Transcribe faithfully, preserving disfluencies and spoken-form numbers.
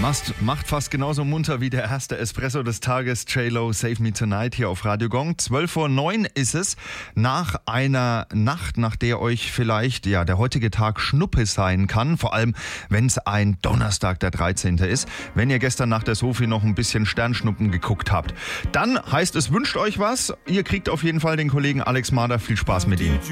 Macht, macht fast genauso munter wie der erste Espresso des Tages. J-Lo, Save Me Tonight hier auf Radio Gong. zwölf vor neun ist es. Nach einer Nacht, nach der euch vielleicht ja der heutige Tag Schnuppe sein kann. Vor allem, wenn es ein Donnerstag, der dreizehnte ist. Wenn ihr gestern nach der Sophie noch ein bisschen Sternschnuppen geguckt habt. Dann heißt es, wünscht euch was. Ihr kriegt auf jeden Fall den Kollegen Alex Mader. Viel Spaß mit ihm.